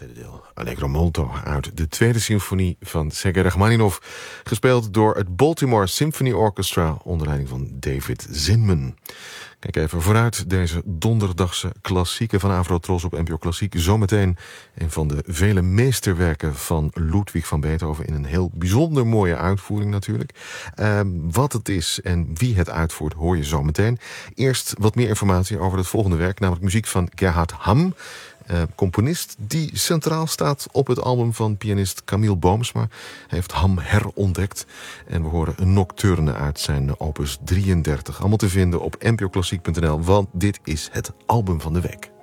tweede deel Allegro Molto uit de tweede symfonie van Sergei Rachmaninov, gespeeld door het Baltimore Symphony Orchestra onder leiding van David Zinman. Kijk even vooruit, deze donderdagse klassieke van Avrotros op NPO Klassiek. Zometeen een van de vele meesterwerken van Ludwig van Beethoven in een heel bijzonder mooie uitvoering natuurlijk. Wat het is en wie het uitvoert hoor je zometeen. Eerst wat meer informatie over het volgende werk, namelijk muziek van Gerhard Hamm. Componist die centraal staat op het album van pianist Camille Boomsma. Hij heeft Hamm herontdekt. En we horen een nocturne uit zijn opus 33. Allemaal te vinden op npoklassiek.nl, want dit is het album van de week.